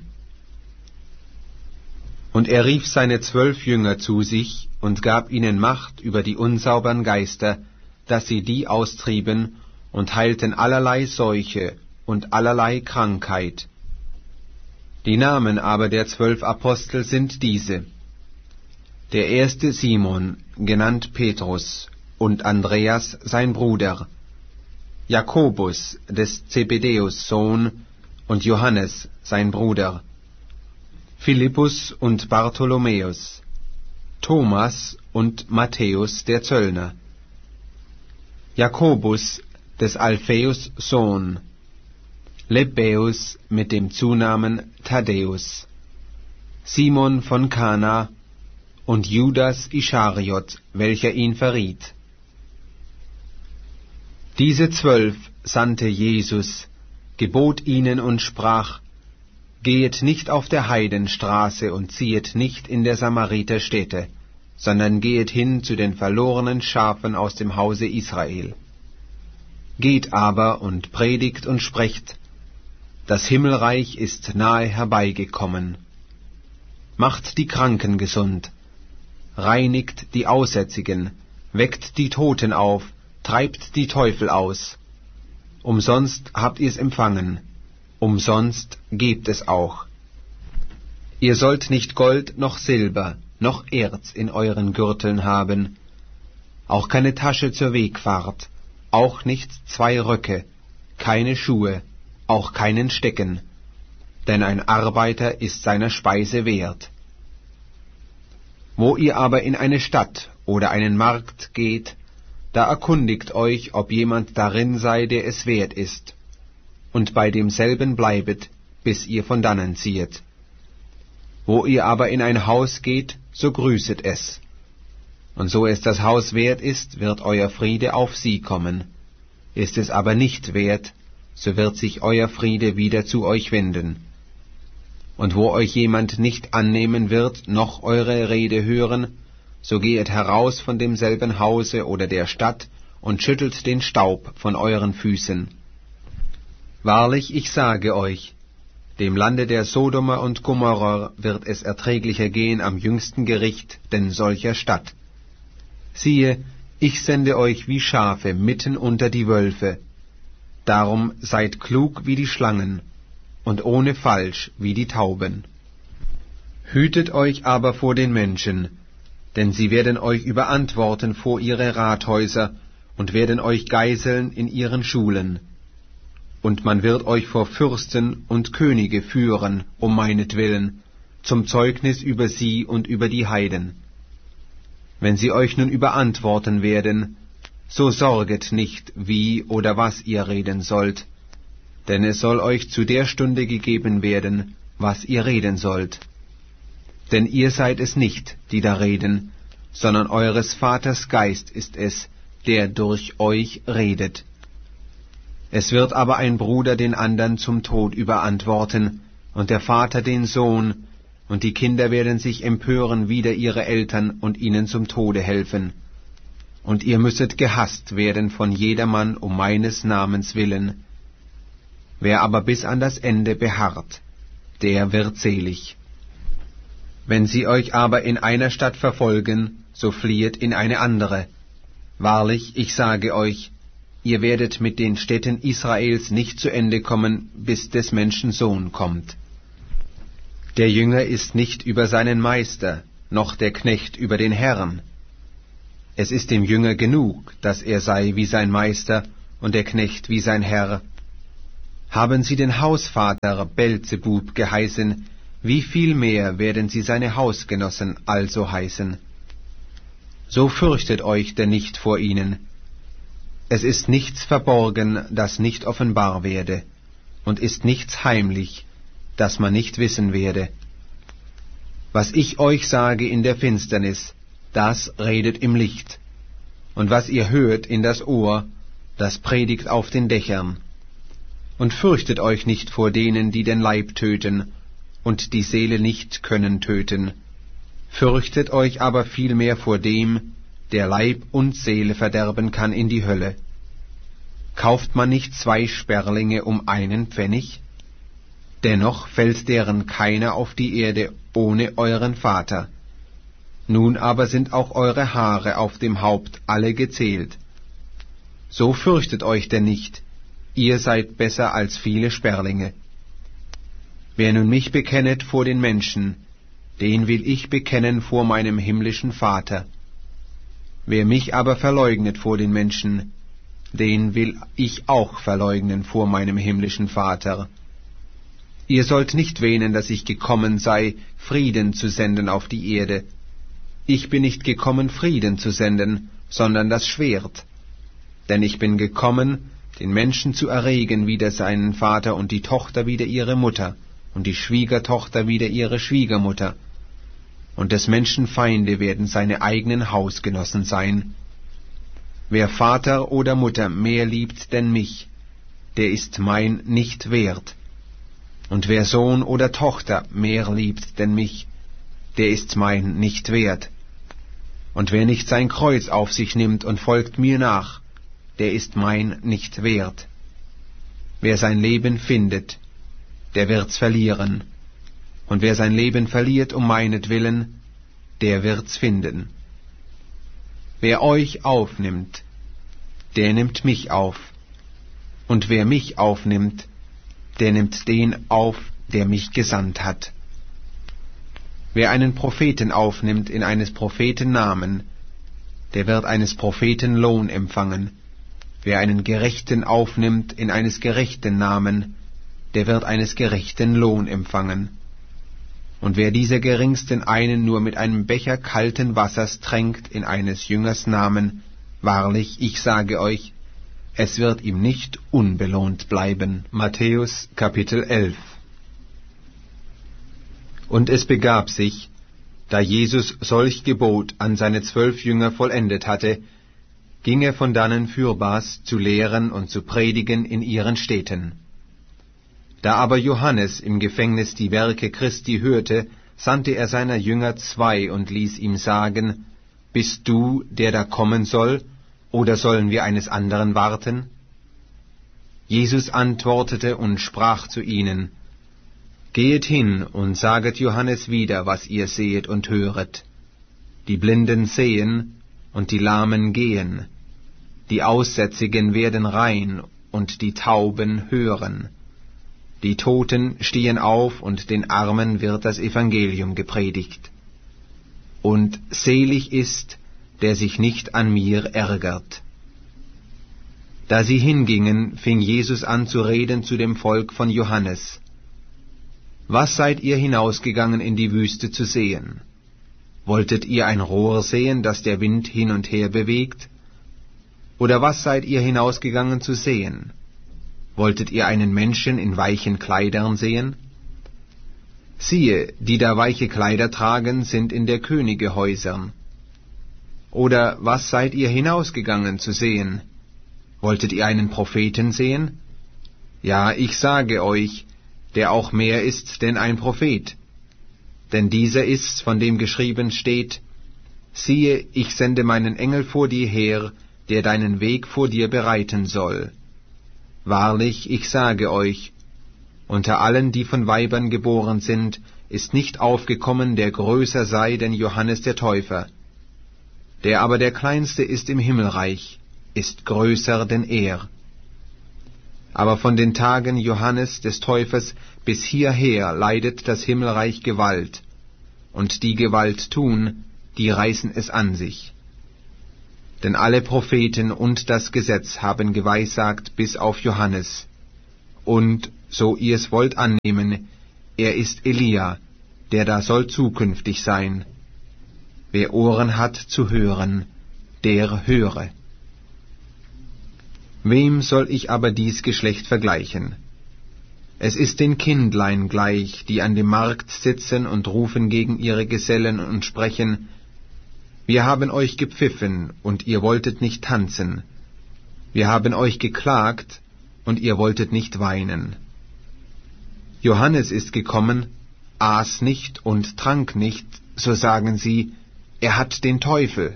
Und er rief seine zwölf Jünger zu sich und gab ihnen Macht über die unsaubern Geister, dass sie die austrieben und heilten allerlei Seuche und allerlei Krankheit. Die Namen aber der zwölf Apostel sind diese: der erste Simon, genannt Petrus, und Andreas sein Bruder, Jakobus, des Zebedäus Sohn, und Johannes sein Bruder, Philippus und Bartholomäus, Thomas und Matthäus der Zöllner, Jakobus, des Alpheus Sohn, Lebbeus mit dem Zunamen Thaddäus, Simon von Kana und Judas Ischariot, welcher ihn verriet. Diese zwölf sandte Jesus, gebot ihnen und sprach, gehet nicht auf der Heidenstraße und ziehet nicht in der Samariterstädte, sondern gehet hin zu den verlorenen Schafen aus dem Hause Israel. Geht aber und predigt und sprecht, das Himmelreich ist nahe herbeigekommen. Macht die Kranken gesund, reinigt die Aussätzigen, weckt die Toten auf, treibt die Teufel aus. Umsonst habt ihr's empfangen, umsonst gebt es auch. Ihr sollt nicht Gold noch Silber noch Erz in euren Gürteln haben, auch keine Tasche zur Wegfahrt, auch nicht zwei Röcke, keine Schuhe, auch keinen Stecken, denn ein Arbeiter ist seiner Speise wert. Wo ihr aber in eine Stadt oder einen Markt geht, da erkundigt euch, ob jemand darin sei, der es wert ist, und bei demselben bleibet, bis ihr von dannen ziehet. Wo ihr aber in ein Haus geht, so grüßet es. Und so es das Haus wert ist, wird euer Friede auf sie kommen. Ist es aber nicht wert, so wird sich euer Friede wieder zu euch wenden. Und wo euch jemand nicht annehmen wird, noch eure Rede hören, so gehet heraus von demselben Hause oder der Stadt und schüttelt den Staub von euren Füßen. Wahrlich, ich sage euch, dem Lande der Sodomer und Gomorrer wird es erträglicher gehen am jüngsten Gericht denn solcher Stadt. Siehe, ich sende euch wie Schafe mitten unter die Wölfe. Darum seid klug wie die Schlangen und ohne Falsch wie die Tauben. Hütet euch aber vor den Menschen, denn sie werden euch überantworten vor ihre Rathäuser und werden euch geiseln in ihren Schulen. Und man wird euch vor Fürsten und Könige führen, um meinetwillen, zum Zeugnis über sie und über die Heiden. Wenn sie euch nun überantworten werden, so sorget nicht, wie oder was ihr reden sollt, denn es soll euch zu der Stunde gegeben werden, was ihr reden sollt. Denn ihr seid es nicht, die da reden, sondern eures Vaters Geist ist es, der durch euch redet. Es wird aber ein Bruder den andern zum Tod überantworten, und der Vater den Sohn, und die Kinder werden sich empören wider ihre Eltern und ihnen zum Tode helfen. Und ihr müsset gehasst werden von jedermann um meines Namens willen. Wer aber bis an das Ende beharrt, der wird selig. Wenn sie euch aber in einer Stadt verfolgen, so fliehet in eine andere. Wahrlich, ich sage euch, ihr werdet mit den Städten Israels nicht zu Ende kommen, bis des Menschen Sohn kommt. Der Jünger ist nicht über seinen Meister, noch der Knecht über den Herrn. Es ist dem Jünger genug, dass er sei wie sein Meister und der Knecht wie sein Herr. Haben sie den Hausvater Belzebub geheißen, wie viel mehr werden sie seine Hausgenossen also heißen? So fürchtet euch denn nicht vor ihnen. Es ist nichts verborgen, das nicht offenbar werde, und ist nichts heimlich, das man nicht wissen werde. Was ich euch sage in der Finsternis, das redet im Licht, und was ihr hört in das Ohr, das predigt auf den Dächern. Und fürchtet euch nicht vor denen, die den Leib töten, und die Seele nicht können töten. Fürchtet euch aber vielmehr vor dem, der Leib und Seele verderben kann in die Hölle. Kauft man nicht zwei Sperlinge um einen Pfennig? Dennoch fällt deren keiner auf die Erde ohne euren Vater. Nun aber sind auch eure Haare auf dem Haupt alle gezählt. So fürchtet euch denn nicht, ihr seid besser als viele Sperlinge. Wer nun mich bekennet vor den Menschen, den will ich bekennen vor meinem himmlischen Vater. Wer mich aber verleugnet vor den Menschen, den will ich auch verleugnen vor meinem himmlischen Vater. Ihr sollt nicht wähnen, dass ich gekommen sei, Frieden zu senden auf die Erde. Ich bin nicht gekommen, Frieden zu senden, sondern das Schwert. Denn ich bin gekommen, den Menschen zu erregen wider seinen Vater und die Tochter wider ihre Mutter und die Schwiegertochter wider ihre Schwiegermutter. Und des Menschen Feinde werden seine eigenen Hausgenossen sein. Wer Vater oder Mutter mehr liebt denn mich, der ist mein nicht wert. Und wer Sohn oder Tochter mehr liebt denn mich, der ist mein nicht wert. Und wer nicht sein Kreuz auf sich nimmt und folgt mir nach, der ist mein nicht wert. Wer sein Leben findet, der wird's verlieren. Und wer sein Leben verliert um meinetwillen, der wird's finden. Wer euch aufnimmt, der nimmt mich auf. Und wer mich aufnimmt, der nimmt den auf, der mich gesandt hat. Wer einen Propheten aufnimmt in eines Propheten Namen, der wird eines Propheten Lohn empfangen. Wer einen Gerechten aufnimmt in eines Gerechten Namen, der wird eines Gerechten Lohn empfangen. Und wer dieser geringsten einen nur mit einem Becher kalten Wassers tränkt in eines Jüngers Namen, wahrlich, ich sage euch, es wird ihm nicht unbelohnt bleiben. Matthäus Kapitel elf. Und es begab sich, da Jesus solch Gebot an seine zwölf Jünger vollendet hatte, ging er von dannen fürbars zu lehren und zu predigen in ihren Städten. Da aber Johannes im Gefängnis die Werke Christi hörte, sandte er seiner Jünger zwei und ließ ihm sagen, Bist du, der da kommen soll, oder sollen wir eines anderen warten? Jesus antwortete und sprach zu ihnen, Gehet hin und saget Johannes wieder, was ihr sehet und höret. Die Blinden sehen und die Lahmen gehen, die Aussätzigen werden rein und die Tauben hören. Die Toten stehen auf und den Armen wird das Evangelium gepredigt. Und selig ist, der sich nicht an mir ärgert. Da sie hingingen, fing Jesus an zu reden zu dem Volk von Johannes. Was seid ihr hinausgegangen in die Wüste zu sehen? Wolltet ihr ein Rohr sehen, das der Wind hin und her bewegt? Oder was seid ihr hinausgegangen zu sehen? Wolltet ihr einen Menschen in weichen Kleidern sehen? Siehe, die da weiche Kleider tragen, sind in der Könige Häusern. Oder was seid ihr hinausgegangen zu sehen? Wolltet ihr einen Propheten sehen? Ja, ich sage euch, der auch mehr ist denn ein Prophet. Denn dieser ist's, von dem geschrieben steht, siehe, ich sende meinen Engel vor dir her, der deinen Weg vor dir bereiten soll. Wahrlich, ich sage euch, unter allen, die von Weibern geboren sind, ist nicht aufgekommen, der größer sei denn Johannes der Täufer. Der aber der Kleinste ist im Himmelreich, ist größer denn er. Aber von den Tagen Johannes des Täufers bis hierher leidet das Himmelreich Gewalt, und die Gewalt tun, die reißen es an sich. Denn alle Propheten und das Gesetz haben geweissagt bis auf Johannes. Und, so ihr es wollt annehmen, er ist Elia, der da soll zukünftig sein. Wer Ohren hat zu hören, der höre. Wem soll ich aber dies Geschlecht vergleichen? Es ist den Kindlein gleich, die an dem Markt sitzen und rufen gegen ihre Gesellen und sprechen: Wir haben euch gepfiffen, und ihr wolltet nicht tanzen. Wir haben euch geklagt, und ihr wolltet nicht weinen. Johannes ist gekommen, aß nicht und trank nicht, so sagen sie, er hat den Teufel.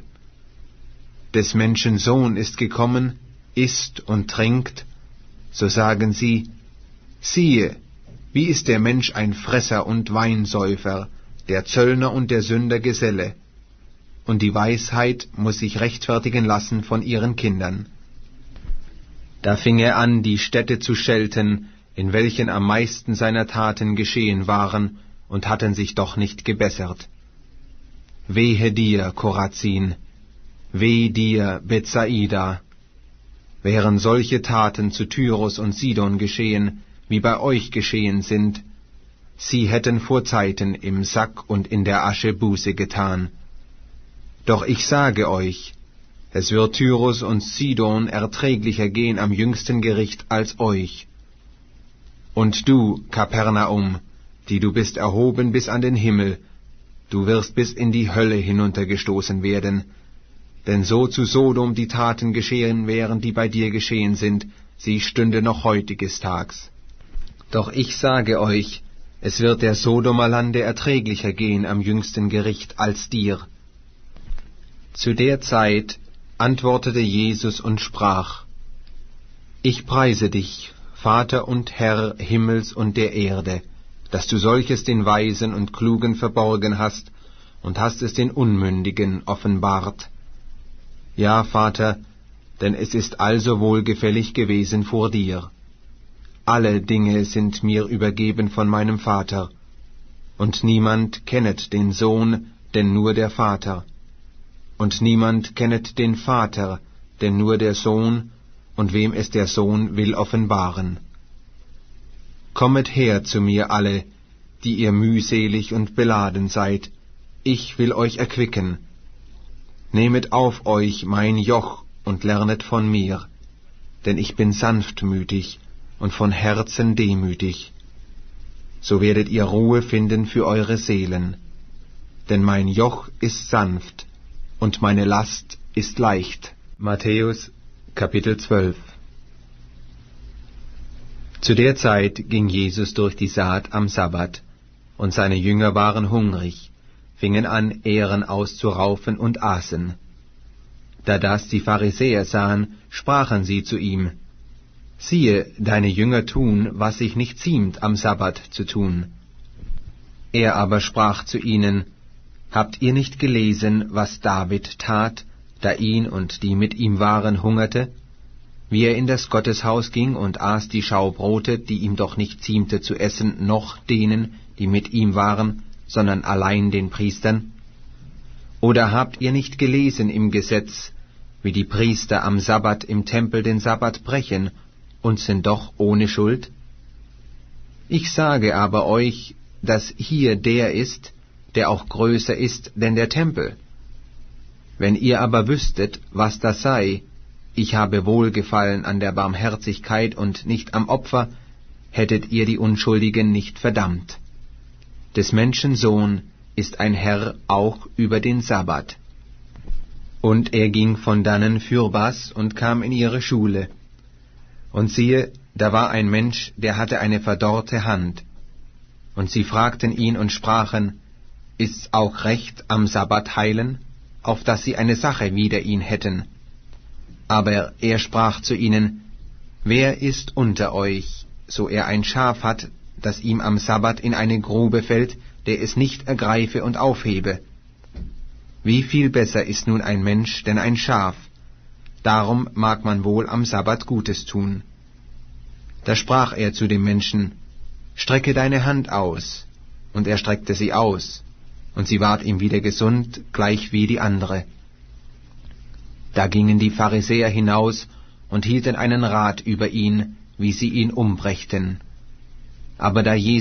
Des Menschen Sohn ist gekommen, isst und trinkt, so sagen sie, siehe, wie ist der Mensch ein Fresser und Weinsäufer, der Zöllner und der Sünder Geselle. Und die Weisheit muß sich rechtfertigen lassen von ihren Kindern. Da fing er an, die Städte zu schelten, in welchen am meisten seiner Taten geschehen waren, und hatten sich doch nicht gebessert. Wehe dir, Chorazin, weh dir, Bethsaida! Wären solche Taten zu Tyrus und Sidon geschehen, wie bei euch geschehen sind, sie hätten vor Zeiten im Sack und in der Asche Buße getan. Doch ich sage euch, es wird Tyrus und Sidon erträglicher gehen am jüngsten Gericht als euch. Und du, Kapernaum, die du bist erhoben bis an den Himmel, du wirst bis in die Hölle hinuntergestoßen werden, denn so zu Sodom die Taten geschehen wären, die bei dir geschehen sind, sie stünde noch heutiges Tags. Doch ich sage euch, es wird der Sodomer Lande erträglicher gehen am jüngsten Gericht als dir. Zu der Zeit antwortete Jesus und sprach: Ich preise dich, Vater und Herr Himmels und der Erde, dass du solches den Weisen und Klugen verborgen hast und hast es den Unmündigen offenbart. Ja, Vater, denn es ist also wohlgefällig gewesen vor dir. Alle Dinge sind mir übergeben von meinem Vater, und niemand kennet den Sohn, denn nur der Vater. Und niemand kennet den Vater, denn nur der Sohn, und wem es der Sohn will offenbaren. Kommet her zu mir alle, die ihr mühselig und beladen seid, ich will euch erquicken. Nehmet auf euch mein Joch und lernet von mir, denn ich bin sanftmütig und von Herzen demütig. So werdet ihr Ruhe finden für eure Seelen, denn mein Joch ist sanft und meine Last ist leicht. Matthäus, Kapitel zwölf. Zu der Zeit ging Jesus durch die Saat am Sabbat, und seine Jünger waren hungrig, fingen an, Ähren auszuraufen und aßen. Da das die Pharisäer sahen, sprachen sie zu ihm: Siehe, deine Jünger tun, was sich nicht ziemt, am Sabbat zu tun. Er aber sprach zu ihnen: Habt ihr nicht gelesen, was David tat, da ihn und die mit ihm waren hungerte, wie er in das Gotteshaus ging und aß die Schaubrote, die ihm doch nicht ziemte zu essen, noch denen, die mit ihm waren, sondern allein den Priestern? Oder habt ihr nicht gelesen im Gesetz, wie die Priester am Sabbat im Tempel den Sabbat brechen und sind doch ohne Schuld? Ich sage aber euch, dass hier der ist, der auch größer ist denn der Tempel. Wenn ihr aber wüsstet, was das sei, ich habe Wohlgefallen an der Barmherzigkeit und nicht am Opfer, hättet ihr die Unschuldigen nicht verdammt. Des Menschen Sohn ist ein Herr auch über den Sabbat. Und er ging von dannen fürbas und kam in ihre Schule. Und siehe, da war ein Mensch, der hatte eine verdorrte Hand. Und sie fragten ihn und sprachen: Ist's auch recht, am Sabbat heilen, auf dass sie eine Sache wider ihn hätten? Aber er sprach zu ihnen: Wer ist unter euch, so er ein Schaf hat, das ihm am Sabbat in eine Grube fällt, der es nicht ergreife und aufhebe? Wie viel besser ist nun ein Mensch denn ein Schaf? Darum mag man wohl am Sabbat Gutes tun. Da sprach er zu dem Menschen: Strecke deine Hand aus. Und er streckte sie aus, und sie ward ihm wieder gesund, gleich wie die andere. Da gingen die Pharisäer hinaus und hielten einen Rat über ihn, wie sie ihn umbrächten. Aber da Jesus